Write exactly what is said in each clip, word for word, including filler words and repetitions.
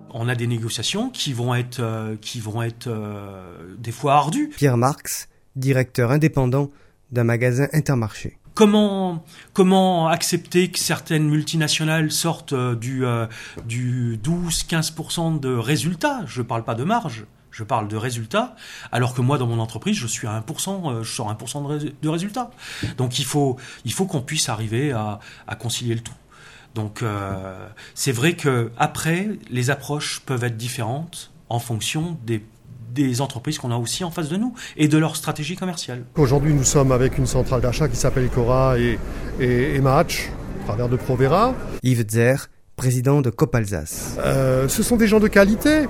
On a des négociations qui vont être, euh, qui vont être euh, des fois ardues. Pierre Marx, directeur indépendant d'un magasin Intermarché. Comment, comment accepter que certaines multinationales sortent euh, du, euh, du douze à quinze pour cent de résultats? Je ne parle pas de marge, je parle de résultats, alors que moi, dans mon entreprise, je suis à un pour cent, euh, je sors un pour cent de, ré- de résultats. Donc il faut, il faut qu'on puisse arriver à, à concilier le tout. Donc euh, c'est vrai qu'après, les approches peuvent être différentes en fonction des des entreprises qu'on a aussi en face de nous et de leur stratégie commerciale. Aujourd'hui, nous sommes avec une centrale d'achat qui s'appelle Cora et, et, et Match, à travers de Provera. Yves Zer, président de Coop Alsace. Euh, ce sont des gens de qualité,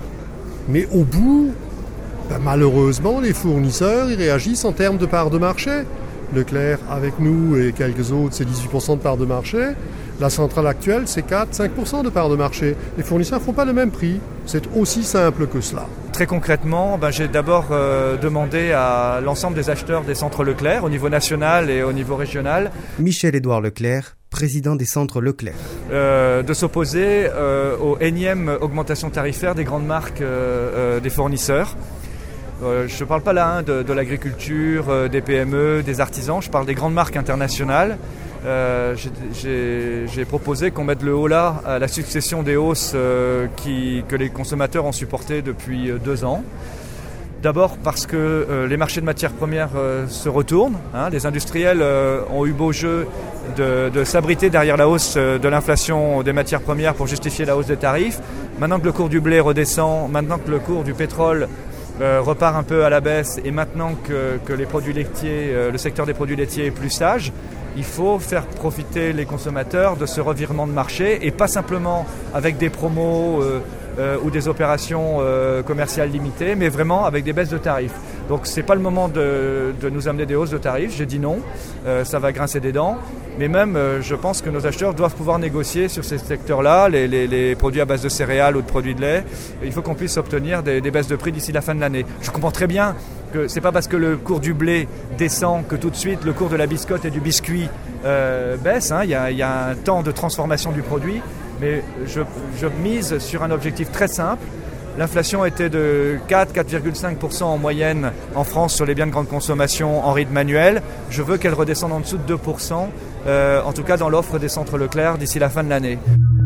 mais au bout, ben, malheureusement, les fournisseurs ils réagissent en termes de part de marché. Leclerc, avec nous et quelques autres, c'est dix-huit pour cent de part de marché. La centrale actuelle, c'est quatre à cinq pour cent de part de marché. Les fournisseurs ne font pas le même prix. C'est aussi simple que cela. Très concrètement, ben, j'ai d'abord euh, demandé à l'ensemble des acheteurs des centres Leclerc, au niveau national et au niveau régional, Michel-Édouard Leclerc, président des centres Leclerc. Euh, de s'opposer euh, aux énièmes augmentations tarifaires des grandes marques euh, euh, des fournisseurs. Euh, je ne parle pas là hein, de, de l'agriculture, euh, des P M E, des artisans, je parle des grandes marques internationales. Euh, j'ai, j'ai, j'ai proposé qu'on mette le holà à la succession des hausses euh, qui, que les consommateurs ont supportées depuis euh, deux ans. D'abord parce que euh, les marchés de matières premières euh, se retournent. Hein, les industriels euh, ont eu beau jeu de, de s'abriter derrière la hausse euh, de l'inflation des matières premières pour justifier la hausse des tarifs. Maintenant que le cours du blé redescend, maintenant que le cours du pétrole Euh, repart un peu à la baisse et maintenant que, que les produits laitiers, euh, le secteur des produits laitiers est plus sage, il faut faire profiter les consommateurs de ce revirement de marché et pas simplement avec des promos euh, euh, ou des opérations euh, commerciales limitées, mais vraiment avec des baisses de tarifs. Donc c'est pas le moment de, de nous amener des hausses de tarifs, j'ai dit non, euh, ça va grincer des dents. Mais même, euh, je pense que nos acheteurs doivent pouvoir négocier sur ces secteurs-là, les, les, les produits à base de céréales ou de produits de lait. Il faut qu'on puisse obtenir des, des baisses de prix d'ici la fin de l'année. Je comprends très bien que c'est pas parce que le cours du blé descend que tout de suite le cours de la biscotte et du biscuit euh, baisse. Hein. Il y a, il y a un temps de transformation du produit, mais je, je mise sur un objectif très simple. L'inflation était de quatre à quatre virgule cinq pour cent en moyenne en France sur les biens de grande consommation en rythme annuel. Je veux qu'elle redescende en dessous de deux pour cent, euh, en tout cas dans l'offre des centres Leclerc d'ici la fin de l'année.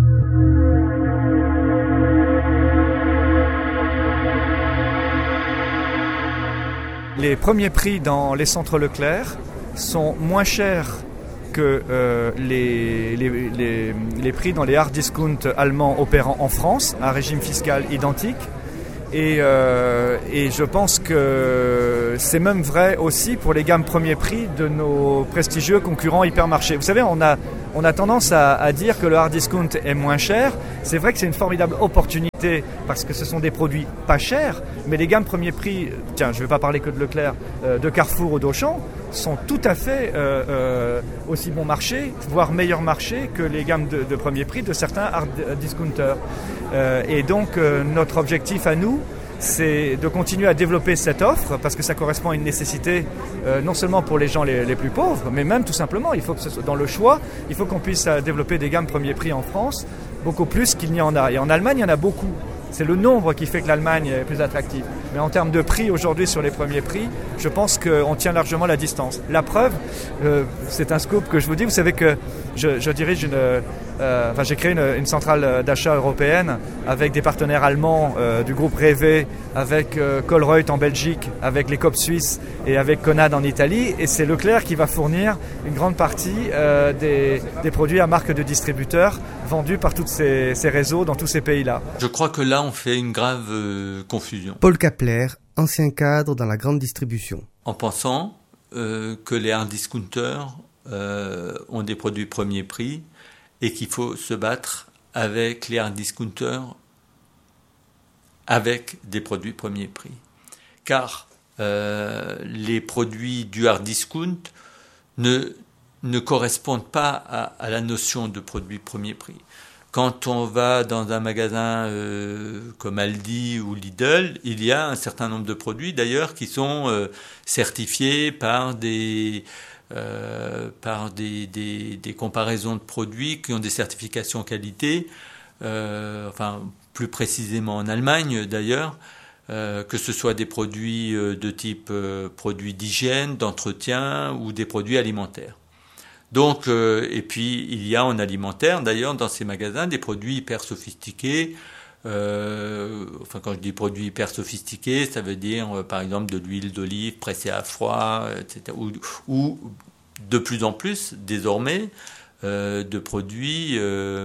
Les premiers prix dans les centres Leclerc sont moins chers que euh, les, les, les, les prix dans les hard discount allemands opérant en France, à régime fiscal identique. Et, euh, et je pense que c'est même vrai aussi pour les gammes premier prix de nos prestigieux concurrents hypermarchés. Vous savez, on a, on a tendance à, à dire que le hard discount est moins cher. C'est vrai que c'est une formidable opportunité parce que ce sont des produits pas chers, mais les gammes premier prix, tiens, je ne vais pas parler que de Leclerc, euh, de Carrefour ou d'Auchan, sont tout à fait euh, euh, aussi bon marché, voire meilleur marché que les gammes de, de premier prix de certains hard discounters. Euh, et donc euh, notre objectif à nous, c'est de continuer à développer cette offre parce que ça correspond à une nécessité euh, non seulement pour les gens les, les plus pauvres, mais même tout simplement, il faut que ce soit dans le choix, il faut qu'on puisse euh, développer des gammes premier prix en France, beaucoup plus qu'il n'y en a. Et en Allemagne, il y en a beaucoup. C'est le nombre qui fait que l'Allemagne est plus attractive. Mais en termes de prix aujourd'hui sur les premiers prix, je pense qu'on tient largement la distance. La preuve, euh, c'est un scoop que je vous dis. Vous savez que je, je dirige une, euh, enfin j'ai créé une, une centrale d'achat européenne avec des partenaires allemands euh, du groupe Rewe, avec euh, Colruyt en Belgique, avec les Coop suisses et avec Conad en Italie. Et c'est Leclerc qui va fournir une grande partie euh, des, des produits à marque de distributeurs vendus par tous ces, ces réseaux dans tous ces pays-là. Je crois que là, on fait une grave euh, confusion. Paul Kapler, ancien cadre dans la grande distribution. En pensant euh, que les hard discounters euh, ont des produits premier prix et qu'il faut se battre avec les hard discounters avec des produits premier prix. Car euh, les produits du hard discount ne, ne correspondent pas à, à la notion de produit premier prix. Quand on va dans un magasin euh, comme Aldi ou Lidl, il y a un certain nombre de produits d'ailleurs qui sont euh, certifiés par des euh, par des, des, des comparaisons de produits qui ont des certifications qualité euh, enfin plus précisément en Allemagne d'ailleurs, euh, que ce soit des produits euh, de type euh, produits d'hygiène, d'entretien ou des produits alimentaires. Donc, euh, et puis il y a en alimentaire d'ailleurs dans ces magasins des produits hyper sophistiqués. Euh, enfin, quand je dis produits hyper sophistiqués, ça veut dire euh, par exemple de l'huile d'olive pressée à froid, et cetera. Ou, ou de plus en plus désormais euh, de produits euh,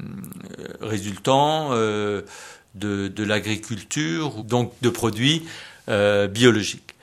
résultant euh, de, de l'agriculture, donc de produits euh, biologiques.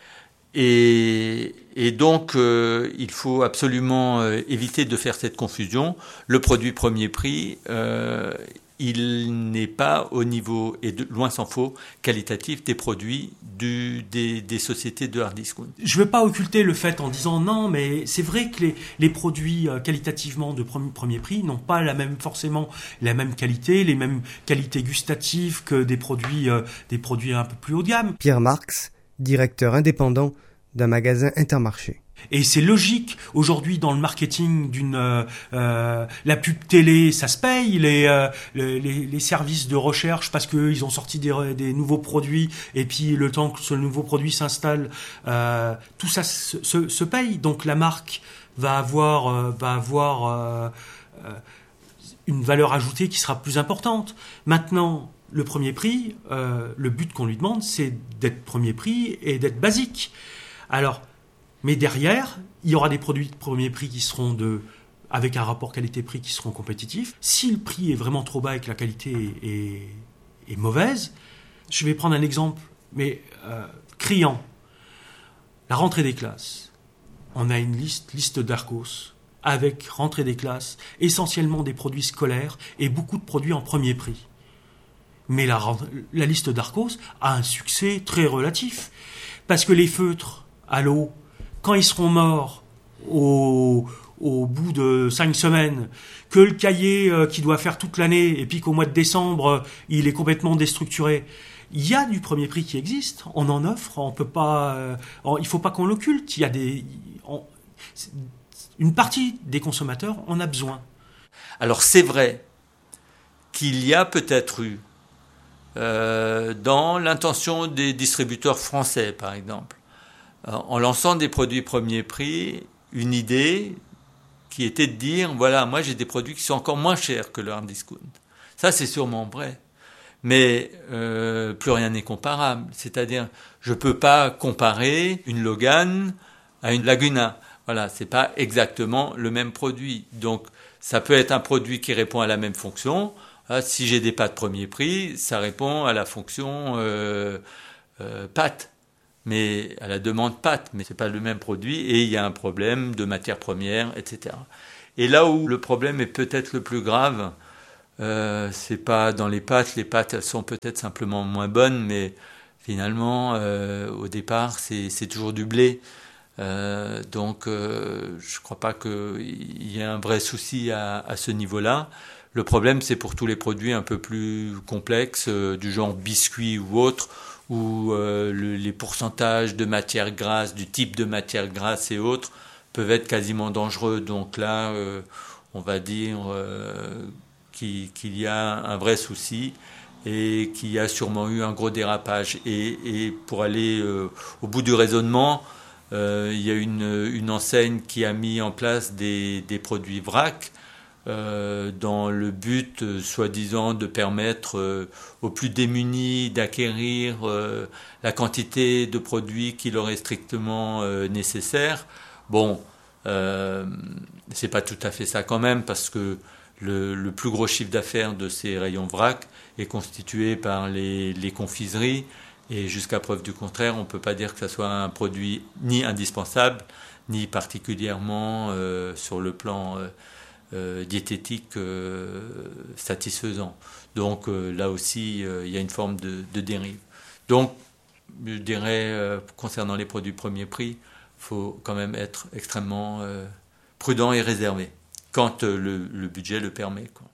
Et, et donc, euh, il faut absolument euh, éviter de faire cette confusion. Le produit premier prix, euh, il n'est pas au niveau, et de, loin s'en faut, qualitatif des produits du, des, des sociétés de hard discount. Je ne veux pas occulter le fait en disant non, mais c'est vrai que les, les produits euh, qualitativement de premier, premier prix n'ont pas la même, forcément la même qualité, les mêmes qualités gustatives que des produits, euh, des produits un peu plus haut de gamme. Pierre Marx, directeur indépendant d'un magasin Intermarché. Et c'est logique, aujourd'hui dans le marketing d'une euh, euh, la pub télé, ça se paye, les, euh, les, les services de recherche parce qu'ils ont sorti des, des nouveaux produits et puis le temps que ce nouveau produit s'installe, euh, tout ça se, se, se paye. Donc la marque va avoir, euh, va avoir euh, euh, une valeur ajoutée qui sera plus importante. Maintenant, le premier prix, euh, le but qu'on lui demande, c'est d'être premier prix et d'être basique. Alors, mais derrière, il y aura des produits de premier prix qui seront de, avec un rapport qualité-prix qui seront compétitifs. Si le prix est vraiment trop bas et que la qualité est, est, est mauvaise, je vais prendre un exemple, mais euh, criant. La rentrée des classes. On a une liste, liste d'Arcos, avec rentrée des classes, essentiellement des produits scolaires et beaucoup de produits en premier prix. Mais la, la liste d'Arcos a un succès très relatif. Parce que les feutres à l'eau, quand ils seront morts au, au bout de cinq semaines, que le cahier euh, qui doit faire toute l'année, et puis qu'au mois de décembre, euh, il est complètement déstructuré, il y a du premier prix qui existe, on en offre, on peut pas, euh, on, il faut pas qu'on l'occulte. Il y a des, on, une partie des consommateurs en a besoin. Alors c'est vrai qu'il y a peut-être eu, euh, dans l'intention des distributeurs français par exemple, en lançant des produits premier prix, une idée qui était de dire, voilà, moi j'ai des produits qui sont encore moins chers que le hard discount. Ça, c'est sûrement vrai. Mais euh, plus rien n'est comparable. C'est-à-dire, je ne peux pas comparer une Logan à une Laguna. Voilà, c'est pas exactement le même produit. Donc, ça peut être un produit qui répond à la même fonction. Ah, si j'ai des pâtes premier prix, ça répond à la fonction euh, euh, pâtes. Mais à la demande pâte, mais c'est pas le même produit et il y a un problème de matières premières, et cetera. Et là où le problème est peut-être le plus grave, euh, c'est pas dans les pâtes. Les pâtes, elles sont peut-être simplement moins bonnes, mais finalement, euh, au départ, c'est, c'est toujours du blé. Euh, donc, euh, je crois pas qu'il y ait un vrai souci à, à ce niveau-là. Le problème, c'est pour tous les produits un peu plus complexes, euh, du genre biscuits ou autres, où euh, le, les pourcentages de matière grasse, du type de matière grasse et autres, peuvent être quasiment dangereux. Donc là, euh, on va dire euh, qu'il, qu'il y a un vrai souci et qu'il y a sûrement eu un gros dérapage. Et, et pour aller euh, au bout du raisonnement, euh, il y a une, une enseigne qui a mis en place des, des produits vrac, Euh, dans le but, euh, soi-disant, de permettre euh, aux plus démunis d'acquérir euh, la quantité de produits qui leur est strictement euh, nécessaire. Bon, euh, c'est pas tout à fait ça quand même, parce que le, le plus gros chiffre d'affaires de ces rayons vrac est constitué par les, les confiseries, et jusqu'à preuve du contraire, on peut pas dire que ça soit un produit ni indispensable, ni particulièrement euh, sur le plan euh, Euh, diététique euh, satisfaisant. Donc euh, là aussi, euh, il y a une forme de, de dérive. Donc, je dirais, euh, concernant les produits premier prix, il faut quand même être extrêmement euh, prudent et réservé, quand euh, le, le budget le permet, quoi.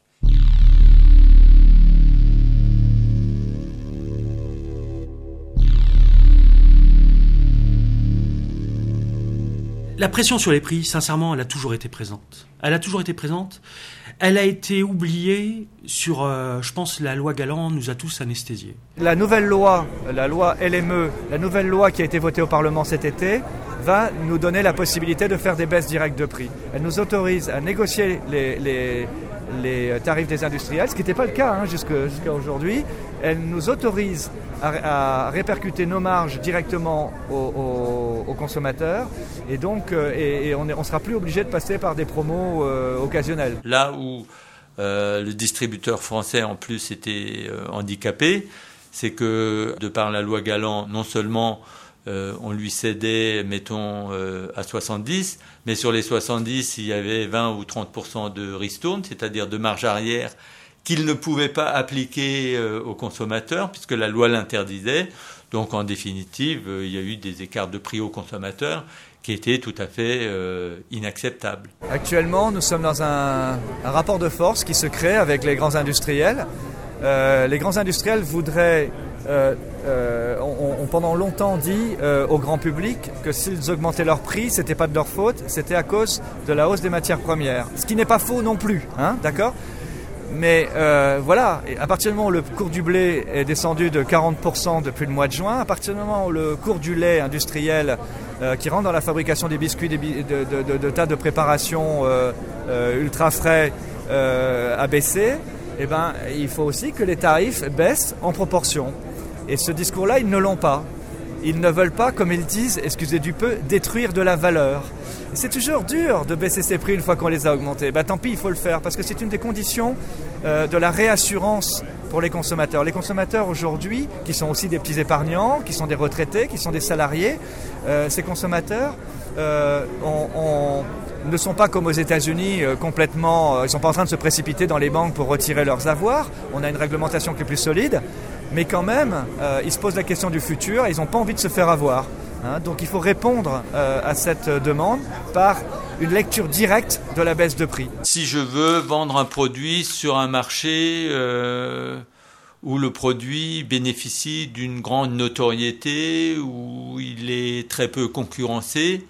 La pression sur les prix, sincèrement, elle a toujours été présente. Elle a toujours été présente. Elle a été oubliée sur, euh, je pense, la loi Galland nous a tous anesthésiés. La nouvelle loi, la loi L M E, la nouvelle loi qui a été votée au Parlement cet été, va nous donner la possibilité de faire des baisses directes de prix. Elle nous autorise à négocier les, les, les tarifs des industriels, ce qui n'était pas le cas hein, jusqu'à, jusqu'à aujourd'hui. Elle nous autorise à, à répercuter nos marges directement aux, aux, aux consommateurs et donc euh, et, et on ne sera plus obligé de passer par des promos euh, occasionnels. Là où euh, le distributeur français en plus était euh, handicapé, c'est que de par la loi Galland, non seulement euh, on lui cédait, mettons, euh, à soixante-dix, mais sur les soixante-dix, il y avait vingt ou trente pour cent de ristourne, c'est-à-dire de marge arrière, qu'il ne pouvait pas appliquer euh, aux consommateurs, puisque la loi l'interdisait. Donc, en définitive, euh, il y a eu des écarts de prix aux consommateurs qui étaient tout à fait euh, inacceptables. Actuellement, nous sommes dans un, un rapport de force qui se crée avec les grands industriels. Euh, les grands industriels voudraient, euh, euh, ont, ont pendant longtemps dit euh, au grand public que s'ils augmentaient leur prix, c'était pas de leur faute, c'était à cause de la hausse des matières premières. Ce qui n'est pas faux non plus, hein, d'accord ? Mais euh, voilà, à partir du moment où le cours du blé est descendu de quarante pour cent depuis le mois de juin, à partir du moment où le cours du lait industriel euh, qui rentre dans la fabrication des biscuits, des bi- de, de, de, de tas de préparations euh, euh, ultra frais euh, a baissé, eh ben, il faut aussi que les tarifs baissent en proportion. Et ce discours-là, ils ne l'ont pas. Ils ne veulent pas, comme ils disent, excusez du peu, détruire de la valeur. Et c'est toujours dur de baisser ses prix une fois qu'on les a augmentés. Ben, tant pis, il faut le faire, parce que c'est une des conditions euh, de la réassurance pour les consommateurs. Les consommateurs aujourd'hui, qui sont aussi des petits épargnants, qui sont des retraités, qui sont des salariés, euh, ces consommateurs euh, on, on, ne sont pas comme aux États-Unis euh, complètement... Euh, ils ne sont pas en train de se précipiter dans les banques pour retirer leurs avoirs. On a une réglementation qui est plus solide. Mais quand même, euh, ils se posent la question du futur et ils n'ont pas envie de se faire avoir. Hein. Donc il faut répondre euh, à cette demande par une lecture directe de la baisse de prix. Si je veux vendre un produit sur un marché euh, où le produit bénéficie d'une grande notoriété, où il est très peu concurrencé,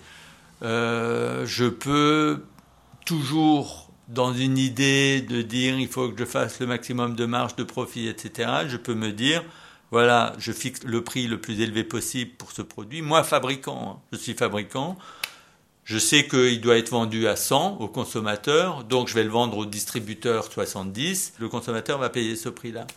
euh, je peux toujours... dans une idée de dire il faut que je fasse le maximum de marge, de profit, et cetera, je peux me dire, voilà, je fixe le prix le plus élevé possible pour ce produit. Moi, fabricant, je suis fabricant, je sais qu'il doit être vendu à cent au consommateur, donc je vais le vendre au distributeur soixante-dix, le consommateur va payer ce prix-là.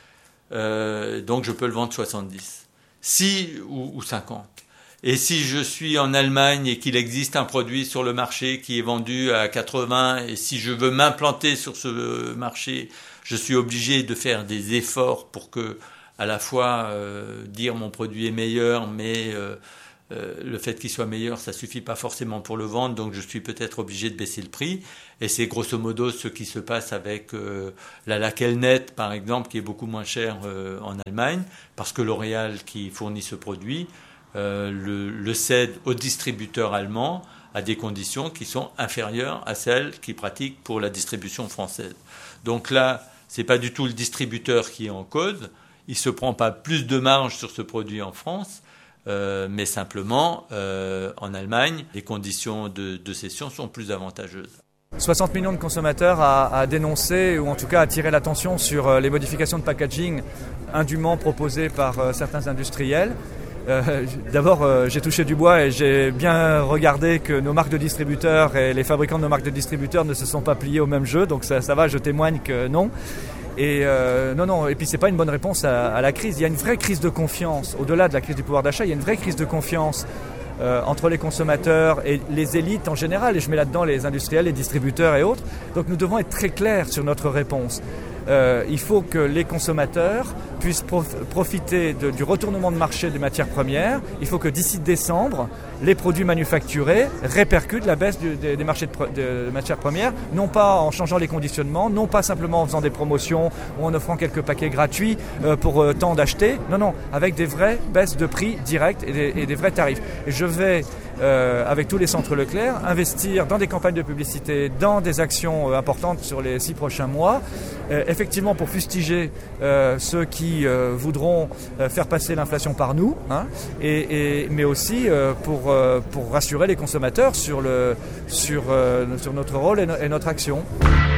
Euh, donc je peux le vendre soixante-dix, si ou, ou cinquante. Et si je suis en Allemagne et qu'il existe un produit sur le marché qui est vendu à quatre-vingts, et si je veux m'implanter sur ce marché, je suis obligé de faire des efforts pour que, à la fois, euh, dire mon produit est meilleur, mais euh, euh, le fait qu'il soit meilleur, ça suffit pas forcément pour le vendre, donc je suis peut-être obligé de baisser le prix. Et c'est grosso modo ce qui se passe avec euh, la Lakelnet, par exemple, qui est beaucoup moins chère euh, en Allemagne, parce que L'Oréal, qui fournit ce produit, Euh, le, le cède aux distributeurs allemands à des conditions qui sont inférieures à celles qu'ils pratiquent pour la distribution française. Donc là, ce n'est pas du tout le distributeur qui est en cause. Il ne se prend pas plus de marge sur ce produit en France, euh, mais simplement, euh, en Allemagne, les conditions de, de cession sont plus avantageuses. soixante millions de consommateurs à, à dénoncer ou en tout cas à attirer l'attention sur euh, les modifications de packaging indûment proposées par euh, certains industriels. Euh, d'abord, euh, j'ai touché du bois et j'ai bien regardé que nos marques de distributeurs et les fabricants de nos marques de distributeurs ne se sont pas pliés au même jeu, donc ça, ça va, je témoigne que non. Et euh, non, non, et puis c'est pas une bonne réponse à, à la crise. Il y a une vraie crise de confiance, au-delà de la crise du pouvoir d'achat, il y a une vraie crise de confiance euh, entre les consommateurs et les élites en général, et je mets là-dedans les industriels, les distributeurs et autres. Donc nous devons être très clairs sur notre réponse. Euh, il faut que les consommateurs puissent prof- profiter de, du retournement de marché des matières premières. Il faut que d'ici décembre, les produits manufacturés répercutent la baisse du, des, des marchés de, pro- de matières premières, non pas en changeant les conditionnements, non pas simplement en faisant des promotions ou en offrant quelques paquets gratuits euh, pour euh, tant d'acheter, non, non, avec des vraies baisses de prix directes et des, et des vrais tarifs. Et je vais, euh, avec tous les centres Leclerc, investir dans des campagnes de publicité, dans des actions euh, importantes sur les six prochains mois, euh, effectivement pour fustiger euh, ceux qui qui euh, voudront euh, faire passer l'inflation par nous, hein, et, et, mais aussi euh, pour, euh, pour rassurer les consommateurs sur, le, sur, euh, sur notre rôle et, no, et notre action.